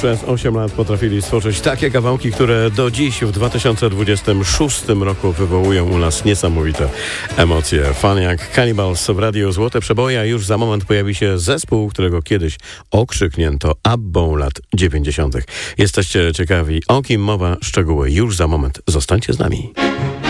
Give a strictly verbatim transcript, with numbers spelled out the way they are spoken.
Przez osiem lat potrafili stworzyć takie kawałki, które do dziś w dwa tysiące dwudziestym szóstym roku wywołują u nas niesamowite emocje. Fan jak Cannibals w radiu Złote Przeboje, a już za moment pojawi się zespół, którego kiedyś okrzyknięto Abbą lat dziewięćdziesiątych. Jesteście ciekawi, o kim mowa? Szczegóły już za moment. Zostańcie z nami.